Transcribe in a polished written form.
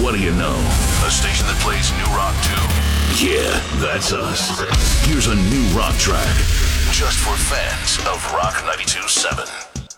What do you know? A station that plays new rock too. Yeah, that's us. Here's a new rock track. Just for fans of Rock 92.7.